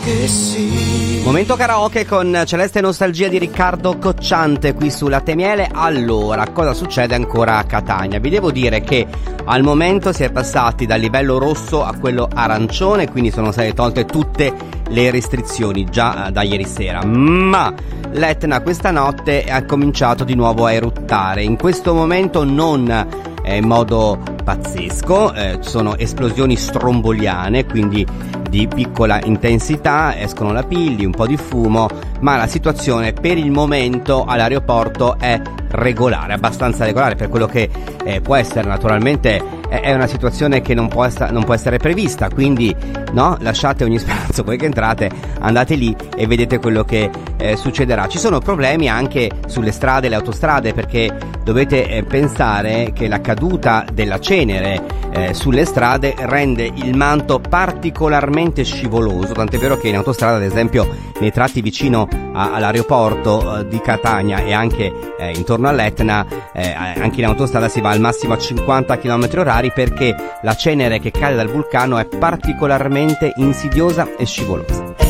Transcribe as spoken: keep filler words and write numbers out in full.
che sì. Momento karaoke con Celeste Nostalgia di Riccardo Cocciante qui su Latte e Miele. Allora, cosa succede ancora a Catania? Vi devo dire che al momento si è passati dal livello rosso a quello arancione, quindi sono state tolte tutte le restrizioni già da ieri sera, ma l'Etna questa notte ha cominciato di nuovo a eruttare. In questo momento non in modo pazzesco, eh, ci sono esplosioni stromboliane, quindi di piccola intensità, escono lapilli, un po' di fumo, ma la situazione per il momento all'aeroporto è regolare, abbastanza regolare per quello che eh, può essere. Naturalmente eh, è una situazione che non può, essa- non può essere prevista, quindi no, lasciate ogni speranza, voi che entrate andate lì e vedete quello che eh, succederà. Ci sono problemi anche sulle strade e le autostrade, perché dovete eh, pensare che la caduta della cenere eh, sulle strade rende il manto particolarmente scivoloso, tant'è vero che in autostrada, ad esempio nei tratti vicino a, all'aeroporto eh, di Catania e anche eh, intorno all'Etna, eh, anche in autostrada si va al massimo a cinquanta chilometri orari, perché la cenere che cade dal vulcano è particolarmente insidiosa e scivolosa.